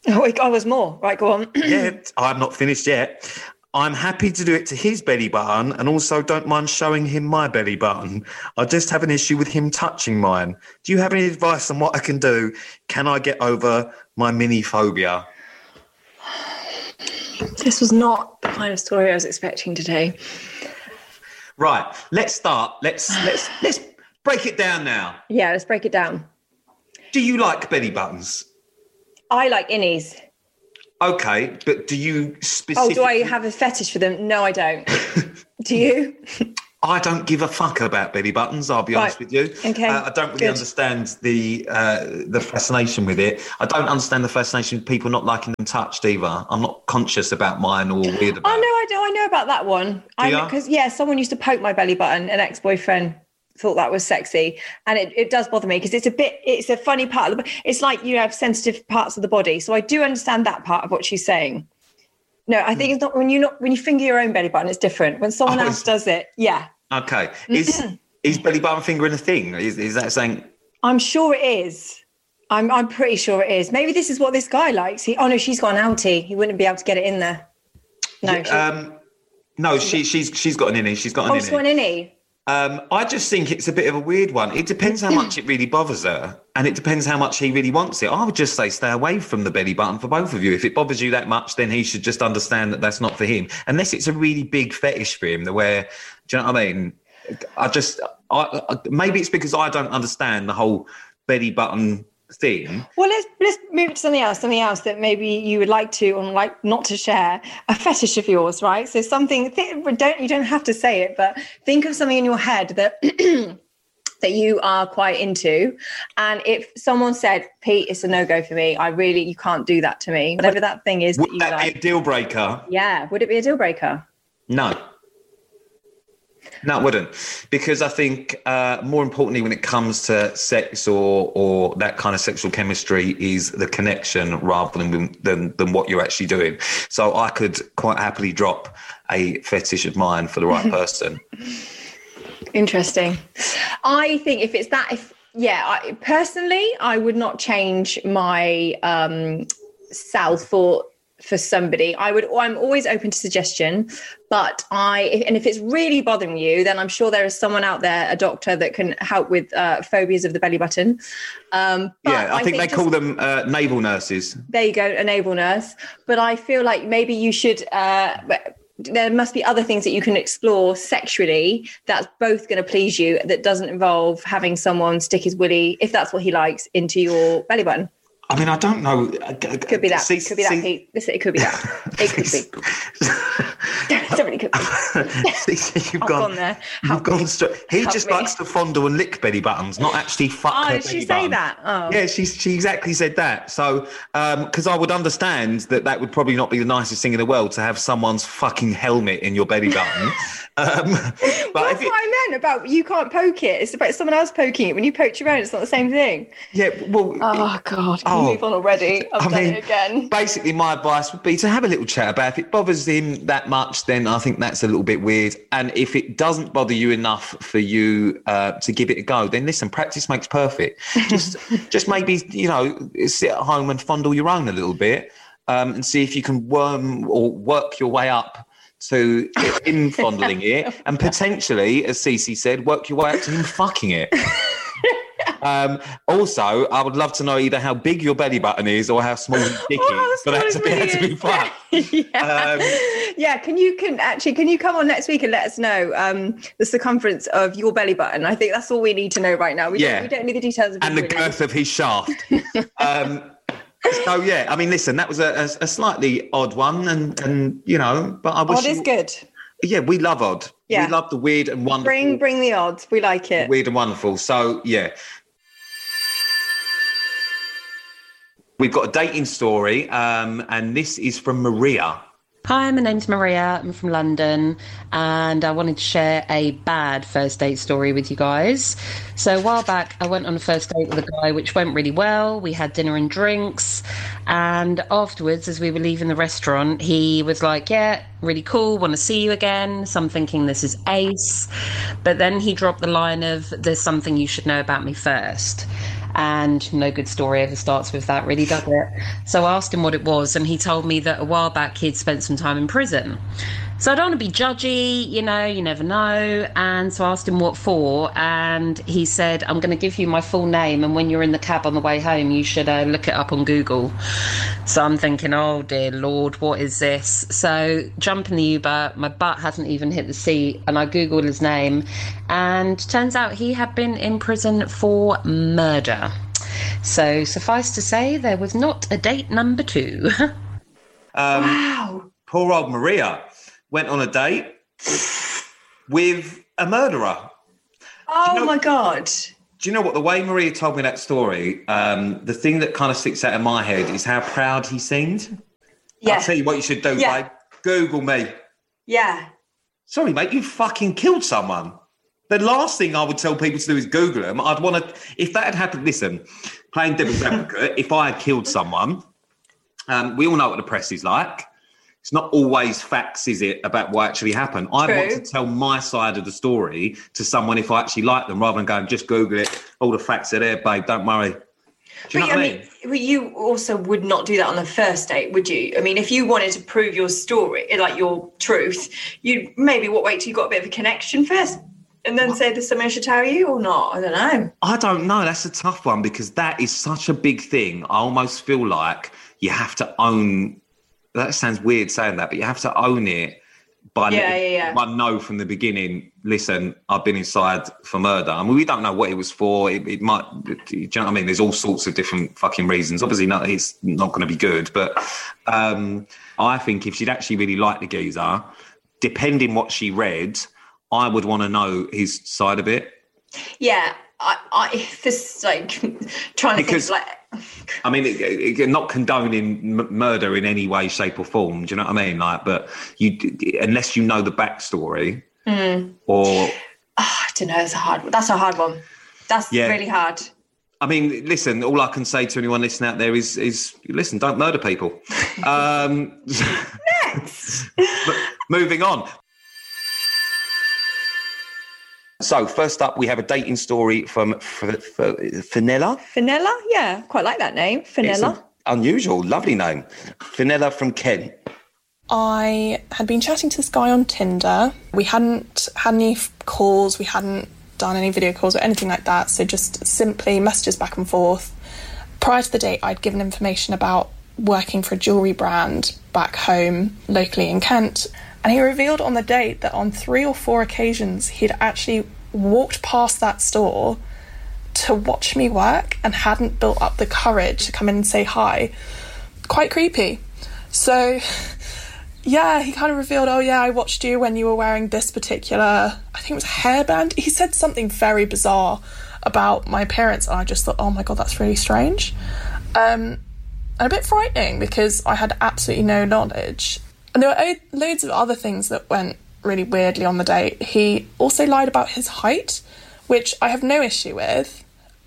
Oh, there's more. Right, go on. Yeah, I'm not finished yet. I'm happy to do it to his belly button and also don't mind showing him my belly button. I just have an issue with him touching mine. Do you have any advice on what I can do? Can I get over my mini phobia? This was not the kind of story I was expecting today. Right, let's start. Let's break it down now. Yeah, let's break it down. Do you like belly buttons? I like innies. Okay, but do you specifically... Oh, do I have a fetish for them? No, I don't. Do you? I don't give a fuck about belly buttons, I'll be honest with you. Okay, I don't really understand the fascination with it. I don't understand the fascination with people not liking them touched either. I'm not conscious about mine or weird about it. I know about that one. Because, someone used to poke my belly button, an ex-boyfriend thought that was sexy, and it does bother me because it's a funny part of it's like you have sensitive parts of the body, so I do understand that part of what she's saying. No, I think it's not when you finger your own belly button, it's different. When someone else does it, yeah. Okay, is belly button fingering a thing? Is that saying? I'm sure it is. I'm pretty sure it is. Maybe this is what this guy likes. She's got an outie. He wouldn't be able to get it in there. No, no, she's got an innie. She's got an innie. She's got an innie. I just think it's a bit of a weird one. It depends how much it really bothers her, and it depends how much he really wants it. I would just say stay away from the belly button for both of you. If it bothers you that much, then he should just understand that that's not for him. Unless it's a really big fetish for him, where, do you know what I mean? Maybe it's because I don't understand the whole belly button thing. Well, let's move to something else that maybe you would like to or like not to share, a fetish of yours, right? So something, you don't have to say it, but think of something in your head that that you are quite into, and if someone said, Pete, it's a no-go for me, you can't do that to me, whatever that thing is. Would that be a deal breaker? Yeah, would it be a deal breaker? No, it wouldn't, because I think more importantly when it comes to sex or that kind of sexual chemistry is the connection rather than what you're actually doing. So I could quite happily drop a fetish of mine for the right person. Interesting. I think personally, I would not change my Sal for somebody. I'm always open to suggestion, but if it's really bothering you, then I'm sure there is someone out there, a doctor, that can help with phobias of the belly button. I think they call them naval nurses. There you go, a naval nurse. But I feel like maybe you should, there must be other things that you can explore sexually that's both going to please you, that doesn't involve having someone stick his willy, if that's what he likes, into your belly button. I mean, I don't know. Could be that. Pete. Listen, it could be that. It could be. It definitely could be. You've gone there. You've gone straight. He just likes to fondle and lick belly buttons, not actually fuck her belly button. Oh, did she say that? Oh. Yeah, she exactly said that. So, because I would understand that would probably not be the nicest thing in the world to have someone's fucking helmet in your belly button. But that's what I meant about you can't poke it. It's about someone else poking it. When you poke your own, it's not the same thing. Yeah, well... Oh, God. Can we move on already? I've done it again. Basically, my advice would be to have a little chat about it. If it bothers him that much, then I think that's a little bit weird. And if it doesn't bother you enough for you to give it a go, then listen, practice makes perfect. Just maybe, sit at home and fondle your own a little bit and see if you can worm or work your way up to him fondling it, and potentially, as Cece said, work your way up to him fucking it. Also, I would love to know either how big your belly button is or how small your dick is for that to be able to be fucked. Can you come on next week and let us know the circumference of your belly button? I think that's all we need to know right now. We don't need the details of and the girth of his shaft. So I mean, listen, that was a slightly odd one, and but I wish odd is good. Yeah, we love odd. Yeah. We love the weird and wonderful. Bring the odds. We like it. Weird and wonderful. So we've got a dating story, and this is from Maria. Hi, my name's Maria. I'm from London, and I wanted to share a bad first date story with you guys. So a while back, I went on a first date with a guy, which went really well. We had dinner and drinks, and afterwards, as we were leaving the restaurant, he was like, yeah, really cool, want to see you again. So I'm thinking this is ace. But then he dropped the line of, there's something you should know about me first. And no good story ever starts with that, really, does it? So I asked him what it was, and he told me that a while back he'd spent some time in prison. So I don't want to be judgy, you never know. And so I asked him what for, and he said, I'm going to give you my full name, and when you're in the cab on the way home, you should look it up on Google. So I'm thinking, oh dear Lord, what is this? So jump in the Uber, my butt hasn't even hit the seat, and I Googled his name, and turns out he had been in prison for murder. So suffice to say, there was not a date number 2. Wow. Poor old Maria went on a date with a murderer. Oh, my God. Do you know what? The way Maria told me that story, the thing that kind of sticks out in my head is how proud he seemed. Yeah. I'll tell you what you should do, babe. Google me. Yeah. Sorry, mate, you fucking killed someone. The last thing I would tell people to do is Google them. I'd want to, if that had happened, listen, playing devil's advocate, if I had killed someone, we all know what the press is like. It's not always facts, is it, about what actually happened? I want to tell my side of the story to someone if I actually like them, rather than going, just Google it. All the facts are there, babe. Don't worry. Do you know what I mean? You also would not do that on the first date, would you? I mean, if you wanted to prove your story, like your truth, you'd maybe wait till you got a bit of a connection first and then say there's something I should tell you or not. I don't know. I don't know. That's a tough one because that is such a big thing. I almost feel like you have to own... That sounds weird saying that, but you have to own it by know from the beginning, listen, I've been inside for murder. I mean, we don't know what it was for. It might, do you know what I mean? There's all sorts of different fucking reasons. Obviously, it's not going to be good, but I think if she'd actually really liked the geezer, depending what she read, I would want to know his side of it. Yeah, I this like trying to think like. I mean, not condoning murder in any way, shape, or form. Do you know what I mean? Like, but unless you know the backstory, or I don't know. That's a hard one. That's really hard. I mean, listen. All I can say to anyone listening out there is listen. Don't murder people. Next, moving on. So, first up, we have a dating story from Fenella. Fenella? Yeah, quite like that name. Fenella. It's an unusual, lovely name. Fenella from Kent. I had been chatting to this guy on Tinder. We hadn't had any calls, we hadn't done any video calls or anything like that, so just simply messages back and forth. Prior to the date, I'd given information about working for a jewellery brand back home, locally in Kent. And he revealed on the date that on 3 or 4 occasions he'd actually walked past that store to watch me work and hadn't built up the courage to come in and say hi. Quite creepy. So, yeah, he kind of revealed, oh yeah, I watched you when you were wearing this particular, I think it was a hairband. He said something very bizarre about my appearance, and I just thought, oh my God, that's really strange. And a bit frightening because I had absolutely no knowledge. And there were loads of other things that went really weirdly on the date. He also lied about his height, which I have no issue with,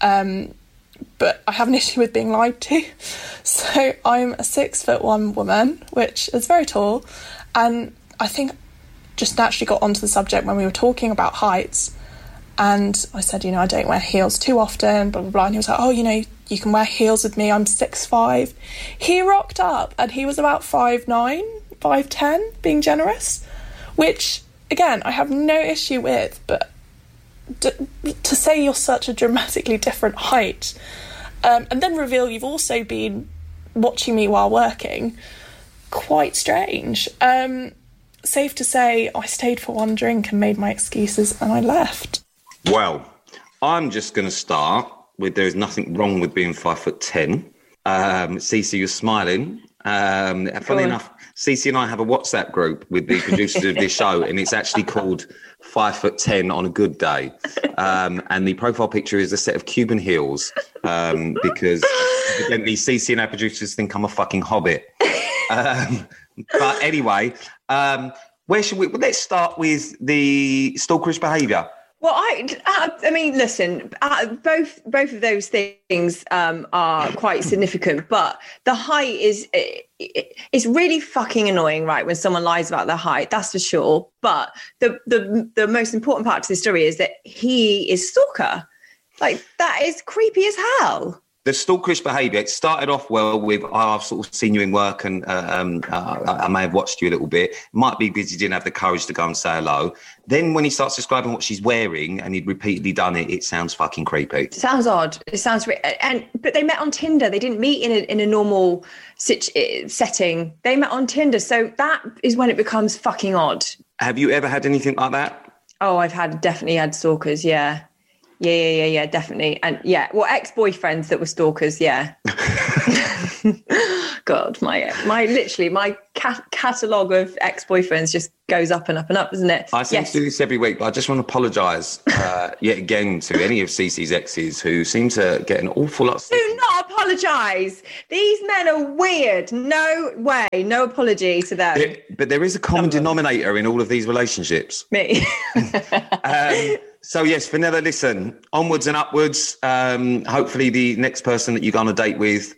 but I have an issue with being lied to. So I'm a 6'1" woman, which is very tall, and I think just naturally got onto the subject when we were talking about heights, and I said, I don't wear heels too often, blah, blah, blah, and he was like, oh, you can wear heels with me, I'm 6'5". He rocked up, and he was about 5'9", 5'10", being generous, which, again, I have no issue with, but to say you're such a dramatically different height, and then reveal you've also been watching me while working, quite strange. Safe to say, I stayed for one drink and made my excuses and I left. Well, I'm just going to start with there's nothing wrong with being 5'10". Cece, you're smiling. Funny enough, Cece and I have a WhatsApp group with the producers of this show, and it's actually called 5'10" on a good day. And the profile picture is a set of Cuban heels, because evidently Cece and our producers think I'm a fucking hobbit. But anyway, where should we? Well, let's start with the stalkerish behaviour. Well, I mean, listen, both of those things are quite significant, but the height is really fucking annoying, right? When someone lies about their height, that's for sure. But the most important part to the story is that he is a stalker. Like, that is creepy as hell. The stalkerish behaviour, it started off well with, I've sort of seen you in work and I may have watched you a little bit. Might be because you didn't have the courage to go and say hello. Then when he starts describing what she's wearing and he'd repeatedly done it, it sounds fucking creepy. It sounds odd. It sounds... But they met on Tinder. They didn't meet in a normal setting. They met on Tinder. So that is when it becomes fucking odd. Have you ever had anything like that? Oh, I've definitely had stalkers, yeah. Yeah, definitely. And yeah, well, ex-boyfriends that were stalkers, yeah. God, my catalogue of ex-boyfriends just goes up and up and up, doesn't it? I seem to do this every week, but I just want to apologise yet again to any of Cece's exes who seem to get an awful lot of... Do not apologise. These men are weird. No way. No apology to them. But there is a common denominator in all of these relationships. Me. So, yes, Fenella, listen, onwards and upwards. Hopefully the next person that you go on a date with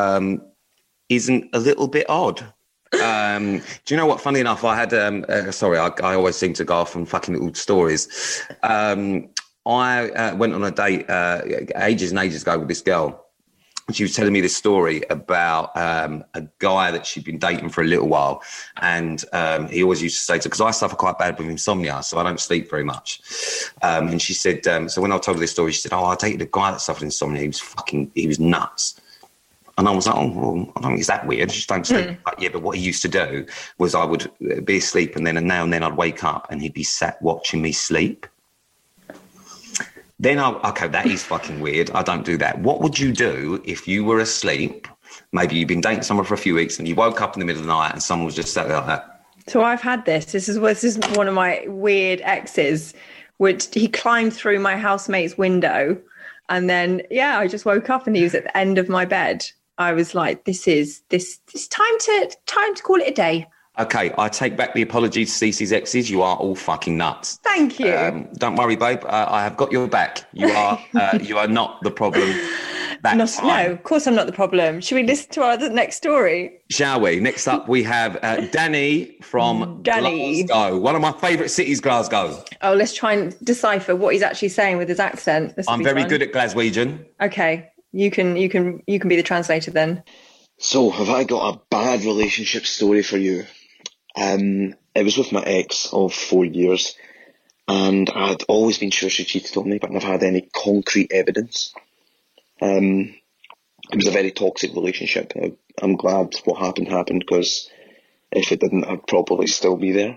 isn't a little bit odd. Do you know what? Funny enough, I had... I always seem to go off on fucking little stories. I went on a date ages and ages ago with this girl. She was telling me this story about a guy that she'd been dating for a little while. And he always used to say to her, because I suffer quite bad with insomnia, so I don't sleep very much. And she said, so when I told her this story, she said, I dated a guy that suffered insomnia. He was nuts. And I was like, oh, well, I don't think it's that weird. I just don't sleep. Like, yeah, but what he used to do was I would be asleep and now and then I'd wake up and he'd be sat watching me sleep. Then, okay, that is fucking weird. I don't do that. What would you do if you were asleep? Maybe you've been dating someone for a few weeks and you woke up in the middle of the night and someone was just sat there like that. So I've had this. This is one of my weird exes, which he climbed through my housemate's window. And then, I just woke up and he was at the end of my bed. I was like, this time to call it a day. Okay, I take back the apology to Cece's exes. You are all fucking nuts. Thank you. Don't worry, babe. I have got your back. You are not the problem. No, of course I'm not the problem. Should we listen to our next story? Shall we? Next up, we have Danny from Glasgow. One of my favourite cities, Glasgow. Oh, let's try and decipher what he's actually saying with his accent. I'm very good at Glaswegian. Okay, you can be the translator then. So, have I got a bad relationship story for you? It was with my ex of 4 years, and I'd always been sure she cheated on me, but never had any concrete evidence. It was a very toxic relationship. I'm glad what happened, because if it didn't, I'd probably still be there.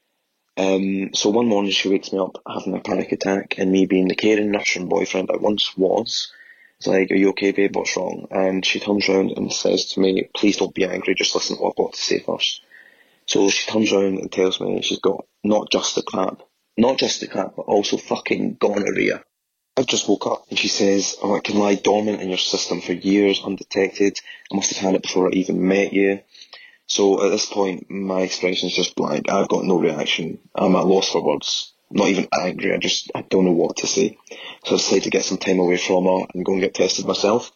So one morning she wakes me up having a panic attack, and me being the caring, nurturing boyfriend I once was, it's like, are you okay, babe? What's wrong? And she turns around and says to me, please don't be angry, just listen to what I've got to say first. So she turns around and tells me she's got not just the clap, but also fucking gonorrhea. I just woke up and she says, it can lie dormant in your system for years undetected. I must have had it before I even met you. So at this point, my expression's just blank. I've got no reaction. I'm at a loss for words. I'm not even angry. I don't know what to say. So I decided to get some time away from her and go and get tested myself.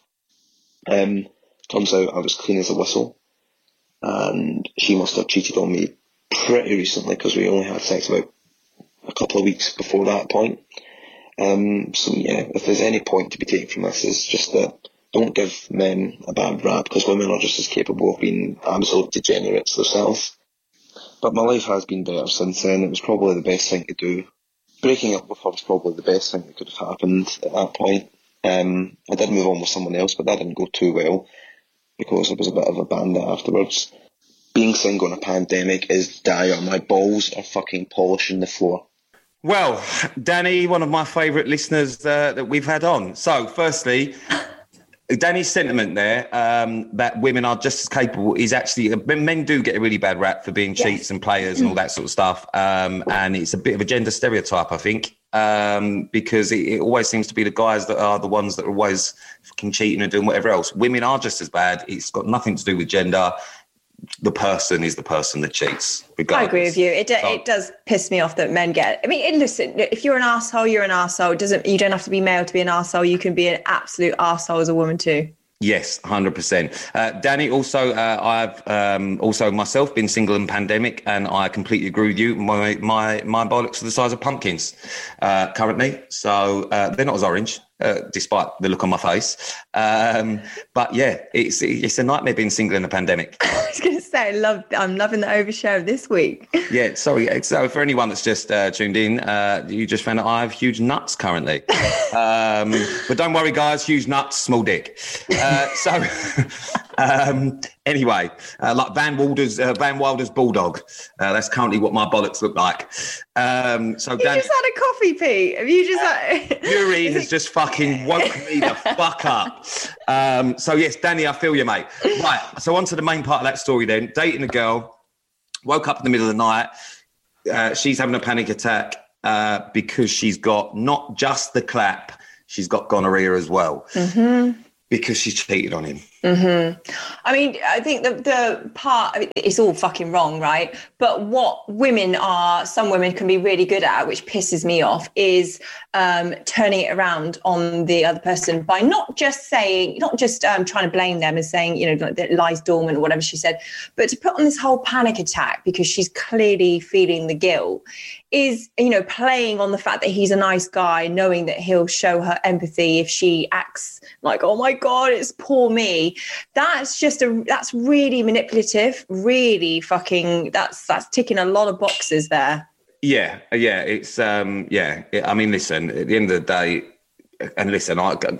Turns out I was clean as a whistle. And she must have cheated on me pretty recently, because we only had sex about a couple of weeks before that point. So yeah, if there's any point to be taken from this, is just that don't give men a bad rap, because women are just as capable of being absolute degenerates themselves. But my life has been better since then. It was probably the best thing to do. Breaking up with her was probably the best thing that could have happened at that point. I did move on with someone else, but that didn't go too well, because I was a bit of a bandit afterwards. Being single in a pandemic is dire. My balls are fucking polishing the floor. Well, Danny, one of my favourite listeners that we've had on. So, firstly, Danny's sentiment there, that women are just as capable, is actually... Men do get a really bad rap for being cheats and players and all that sort of stuff. And it's a bit of a gender stereotype, I think, because it always seems to be the guys that are the ones that are always fucking cheating and doing whatever else. Women are just as bad. It's got nothing to do with gender. The person is the person that cheats, regardless. I agree with you. It does piss me off that men get... I mean, listen, if you're an arsehole, you're an arsehole. You don't have to be male to be an arsehole. You can be an absolute arsehole as a woman too. Yes, 100%. Danny, also, I've also myself been single in pandemic, and I completely agree with you. My bollocks are the size of pumpkins currently, so they're not as orange. despite the look on my face. But yeah, it's a nightmare being single in a pandemic. I was going to say, I'm loving the overshare of this week. Yeah, sorry. So for anyone that's just tuned in, you just found out I have huge nuts currently. But don't worry, guys, huge nuts, small dick. Anyway, like Van Wilder's bulldog. That's currently what my bollocks look like. You just had a coffee, Pete. Have you just Yuri has just fucking woke me the fuck up. So yes, Danny, I feel you, mate. Right, so on to the main part of that story then. Dating a girl, woke up in the middle of the night. She's having a panic attack because she's got not just the clap, she's got gonorrhea as well. Mm-hmm. Because she cheated on him. Mm-hmm. I mean, I think the part, it's all fucking wrong, right? But what some women can be really good at, which pisses me off, is turning it around on the other person by not just trying to blame them and saying, that lies dormant or whatever she said, but to put on this whole panic attack because she's clearly feeling the guilt, is, playing on the fact that he's a nice guy, knowing that he'll show her empathy if she acts like, oh my God, it's poor me. That's really manipulative, really fucking, that's ticking a lot of boxes there. Yeah. It's, I mean, listen, at the end of the day, and listen,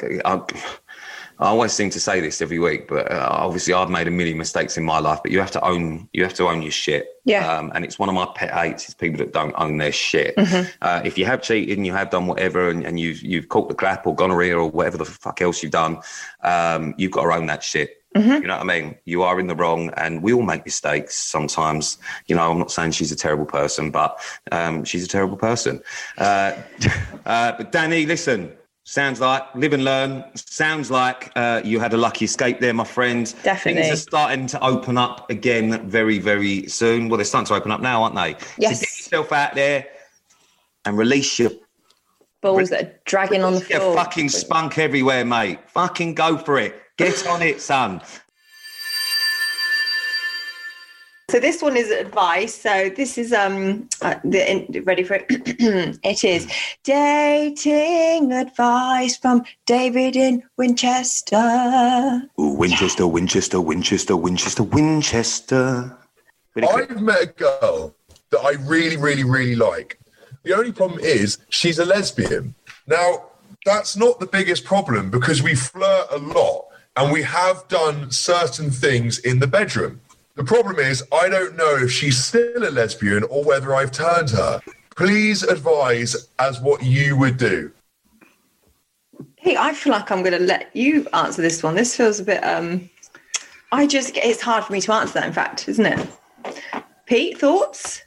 I always seem to say this every week, but obviously I've made a million mistakes in my life, but you have to own your shit. Yeah. And it's one of my pet hates is people that don't own their shit. Mm-hmm. If you have cheated and you have done whatever and you've caught the clap or gonorrhea or whatever the fuck else you've done, you've got to own that shit. Mm-hmm. You know what I mean? You are in the wrong and we all make mistakes sometimes. I'm not saying she's a terrible person, but she's a terrible person. But Danny, listen. Sounds like live and learn. Sounds like you had a lucky escape there, my friend. Definitely. Things are starting to open up again very, very soon. Well, they're starting to open up now, aren't they? Yes. So get yourself out there and release your balls that are dragging on the floor. Your fucking spunk everywhere, mate. Fucking go for it. Get on it, son. So this one is advice. So this is ready for it? It is dating advice from David in Winchester. Ooh, Winchester. I've met a girl that I really, really, really like. The only problem is she's a lesbian. Now, that's not the biggest problem because we flirt a lot and we have done certain things in the bedroom. The problem is, I don't know if she's still a lesbian or whether I've turned her. Please advise as what you would do. Hey, I feel like I'm going to let you answer this one. This feels a bit, it's hard for me to answer that, in fact, isn't it? Pete, thoughts?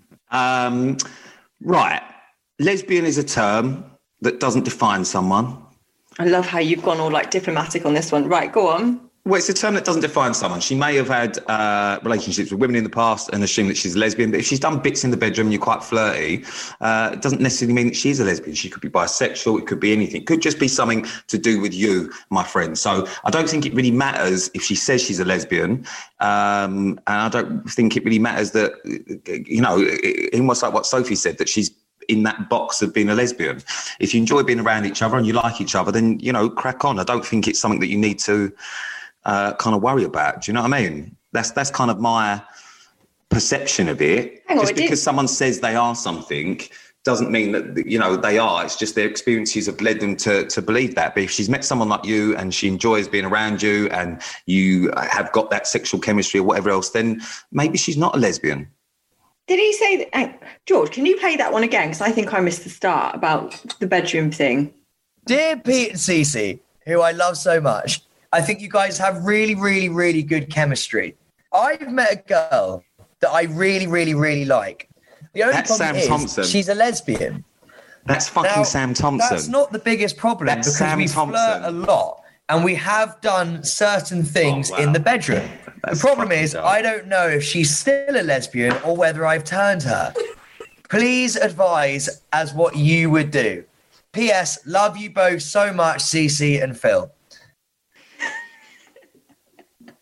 Right. Lesbian is a term that doesn't define someone. I love how you've gone all diplomatic on this one. Right, go on. Well, it's a term that doesn't define someone. She may have had relationships with women in the past and assume that she's a lesbian, but if she's done bits in the bedroom and you're quite flirty, it doesn't necessarily mean that she's a lesbian. She could be bisexual. It could be anything. It could just be something to do with you, my friend. So I don't think it really matters if she says she's a lesbian. And I don't think it really matters that, almost like what Sophie said, that she's in that box of being a lesbian. If you enjoy being around each other and you like each other, then, crack on. I don't think it's something that you need to kind of worry about. Do you know what I mean? That's kind of my perception of it. Just because someone says they are something doesn't mean that, they are. It's just their experiences have led them to believe that. But if she's met someone like you and she enjoys being around you and you have got that sexual chemistry or whatever else, then maybe she's not a lesbian. Did he say that? George, can you play that one again? Because I think I missed the start about the bedroom thing. Dear Pete and Cece, who I love so much, I think you guys have really, really, really good chemistry. I've met a girl that I really, really, really like. The only That's problem Sam is Thompson. She's a lesbian. That's fucking Sam Thompson. That's not the biggest problem because we flirt a lot and we have done certain things in the bedroom. The problem is I don't know if she's still a lesbian or whether I've turned her. Please advise as what you would do. P.S. Love you both so much, Cece and Phil.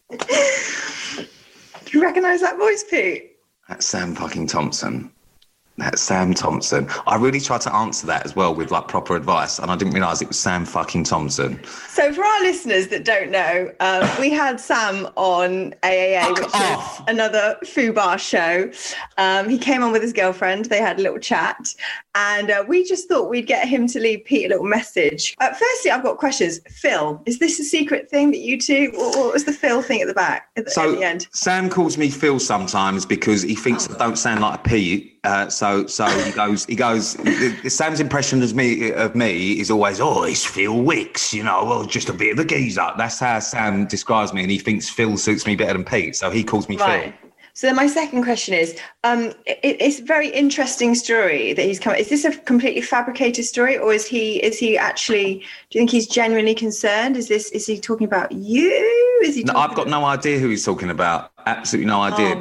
Do you recognise that voice, Pete? That's Sam fucking Thompson. That's Sam Thompson. I really tried to answer that as well with like proper advice, and I didn't realise it was Sam fucking Thompson. So for our listeners that don't know, we had Sam on AAA, which is another FUBAR show. He came on with his girlfriend. They had a little chat, and we just thought we'd get him to leave Pete a little message. Firstly, I've got questions. Phil, is this a secret thing that you two? What was the Phil thing at the back at the end? Sam calls me Phil sometimes because he thinks I don't sound like a Pete. So he goes. Sam's impression of me is always, it's Phil Wicks, just a bit of a geezer. That's how Sam describes me, and he thinks Phil suits me better than Pete, so he calls me Phil. So then my second question is, it's a very interesting story that he's come. Is this a completely fabricated story, or is he actually? Do you think he's genuinely concerned? Is he talking about you? I've got no idea who he's talking about. Absolutely no idea.